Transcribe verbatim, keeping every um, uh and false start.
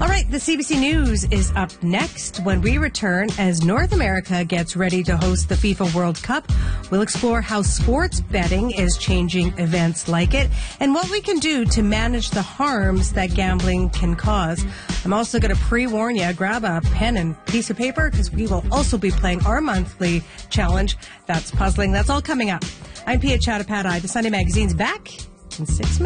All right, the C B C News is up next when we return as North America gets ready to host the FIFA World Cup. We'll explore how sports betting is changing events like it and what we can do to manage the harms that gambling can cause. I'm also going to pre-warn you, grab a pen and piece of paper because we will also be playing our monthly challenge. That's puzzling. That's all coming up. I'm Pia Chattopadhyay. The Sunday Magazine's back in six minutes.